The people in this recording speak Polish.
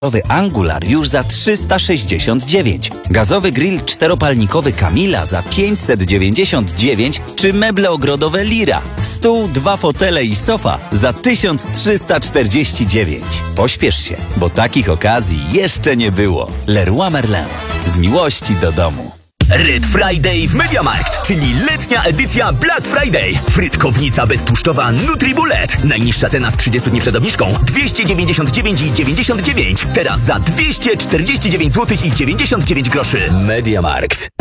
Angular już za 369, gazowy grill czteropalnikowy Kamila za 599 czy meble ogrodowe Lira, stół, 2 fotele i sofa za 1349. Pośpiesz się, bo takich okazji jeszcze nie było. Leroy Merlin. Z miłości do domu. Red Friday w MediaMarkt, czyli letnia edycja Black Friday. Frytkownica beztłuszczowa NutriBullet. Najniższa cena z 30 dni przed obniżką 299,99. Teraz za 249 zł i 99 groszy. MediaMarkt.